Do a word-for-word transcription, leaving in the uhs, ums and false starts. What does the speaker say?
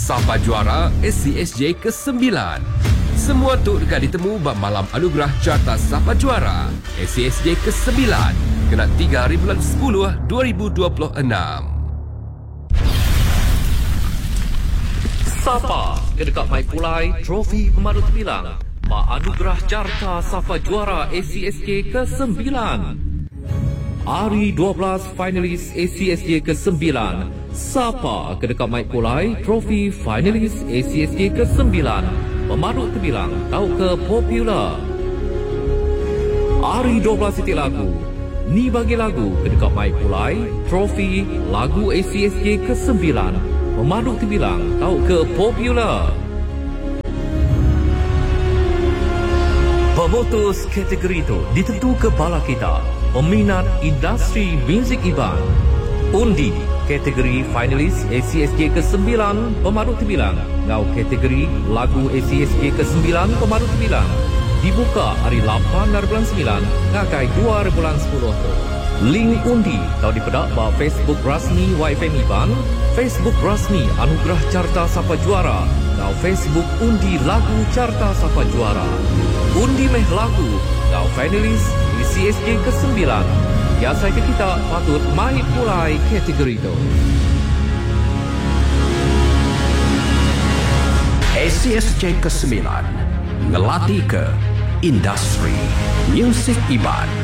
Sapa Juara S C S J kesembilan. Semua tu dekat ditemu bab malam anugerah Carta Sapa Juara S C S J kesembilan. Kena tiga hari bulan sepuluh dua ribu dua puluh enam. Sapa kedekat Mai Pulai trofi pemadut bilang Mak Anugerah Carta Sapa Juara S C S J kesembilan. Hari dua belas finalis S C S J kesembilan. Sapa kedekat Mai Pulai trofi finalis S C S J kesembilan. Pemadut terbilang tahu ke popular. Hari dua belas titik lagu. Ni bagi lagu kedekat Mai Pulai trofi lagu S C S J kesembilan. Pemadut terbilang tahu ke popular. Pemutus kategori itu ditentu kepala kita, peminat industri muzik Iban. Undi kategori finalis S C S J kesembilan, pemadut terbilang ngau kategori lagu S C S J kesembilan, pemadut terbilang dibuka hari lapan dari bulan sembilan ngakai dua hari bulan sepuluh tu. Link undi tahu dipedak ba Facebook rasmi Y F M Iban, Facebook rasmi Anugerah Carta Sapa Juara, ngau Facebook undi lagu Carta Sapa Juara. Undi meh lagu ngau finalis S C S J kesembilan. Ya saya ke kita patut Mai Pulai kategori itu. S C S J kesembilan ngelatih ke industri muzik Iban.